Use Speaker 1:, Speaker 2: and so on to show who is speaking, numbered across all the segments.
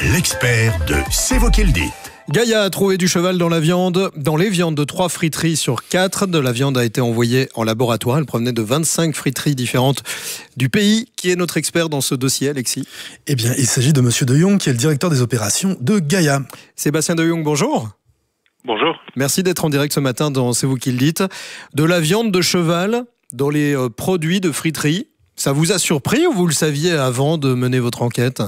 Speaker 1: l'expert de C'est vous qui le dites.
Speaker 2: Gaïa a trouvé du cheval dans les viandes de 3 friteries sur 4. De la viande a été envoyée en laboratoire. Elle provenait de 25 friteries différentes du pays. Qui est notre expert dans ce dossier, Alexis?
Speaker 3: Eh bien, il s'agit de Monsieur De Jong, qui est le directeur des opérations de Gaïa.
Speaker 2: Sébastien De Jong, bonjour.
Speaker 4: Bonjour.
Speaker 2: Merci d'être en direct ce matin dans C'est vous qui le dites. De la viande de cheval dans les produits de friterie. Ça vous a surpris ou vous le saviez avant de mener votre enquête?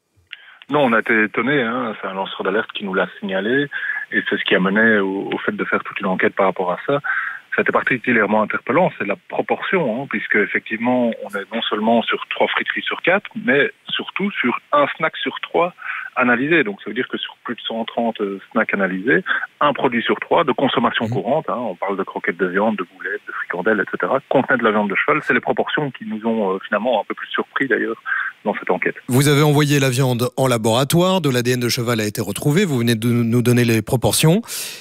Speaker 4: Non, on a été étonnés. C'est un lanceur d'alerte qui nous l'a signalé et c'est ce qui a mené au fait de faire toute une enquête par rapport à ça. Ça a été particulièrement interpellant, c'est la proportion, puisque effectivement, on est non seulement sur 3 friteries sur 4, mais surtout sur un snack sur 3 analysé. Donc ça veut dire que sur plus de 130 snacks analysés, un produit sur 3 de consommation courante, on parle de croquettes de viande, de boulettes, de fricandelles, etc., contenait de la viande de cheval. C'est les proportions qui nous ont finalement un peu plus surpris d'ailleurs dans cette enquête.
Speaker 2: Vous avez envoyé la viande en laboratoire, de l'ADN de cheval a été retrouvé, vous venez de nous donner les proportions.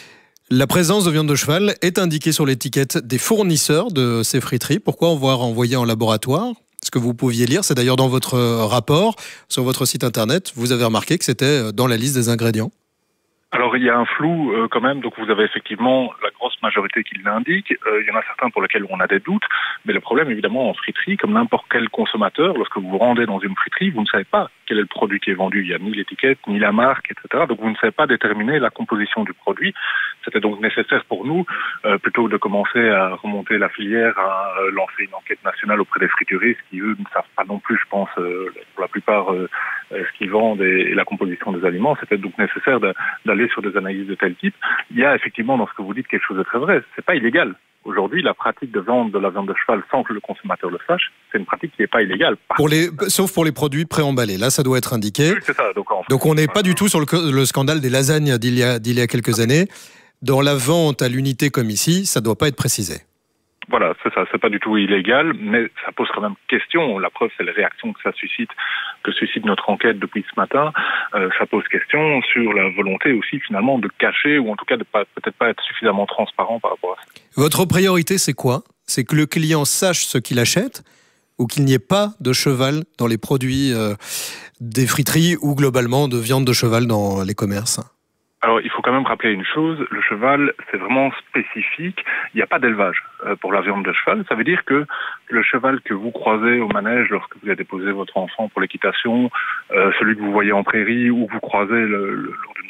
Speaker 2: La présence de viande de cheval est indiquée sur l'étiquette des fournisseurs de ces friteries. Pourquoi envoyer en laboratoire? Ce que vous pouviez lire, c'est d'ailleurs dans votre rapport, sur votre site internet, vous avez remarqué que c'était dans la liste des ingrédients.
Speaker 4: Alors il y a un flou quand même, donc vous avez effectivement la grosse majorité qui l'indique, il y en a certains pour lesquels on a des doutes, mais le problème évidemment en friterie, comme n'importe quel consommateur, lorsque vous vous rendez dans une friterie, vous ne savez pas quel est le produit qui est vendu, il n'y a ni l'étiquette, ni la marque, etc. Donc vous ne savez pas déterminer la composition du produit. C'était donc nécessaire pour nous, plutôt que de commencer à remonter la filière, à lancer une enquête nationale auprès des frituristes qui eux ne savent pas non plus, je pense, pour la plupart, ce qu'ils vendent et la composition des aliments. C'était donc nécessaire d'aller sur des analyses de tel type. Il y a effectivement dans ce que vous dites quelque chose de très vrai. C'est pas illégal. Aujourd'hui, la pratique de vente de la viande de cheval sans que le consommateur le sache, c'est une pratique qui n'est pas illégale.
Speaker 2: Sauf pour les produits préemballés. Là, ça doit être indiqué.
Speaker 4: Oui, c'est ça.
Speaker 2: Donc on n'est pas du tout sur le scandale des lasagnes d'il y a quelques années. Dans la vente à l'unité comme ici, ça ne doit pas être précisé.
Speaker 4: Voilà, c'est ça, c'est pas du tout illégal, mais ça pose quand même question. La preuve, c'est les réactions que suscite notre enquête depuis ce matin. Ça pose question sur la volonté aussi finalement de cacher, ou en tout cas de peut-être pas être suffisamment transparent par rapport à ça.
Speaker 2: Votre priorité, c'est quoi? C'est que le client sache ce qu'il achète, ou qu'il n'y ait pas de cheval dans les produits des friteries, ou globalement de viande de cheval dans les commerces?
Speaker 4: Alors, il faut quand même rappeler une chose, le cheval, c'est vraiment spécifique. Il n'y a pas d'élevage pour la viande de cheval. Ça veut dire que le cheval que vous croisez au manège lorsque vous avez déposé votre enfant pour l'équitation, celui que vous voyez en prairie ou que vous croisez lors d'une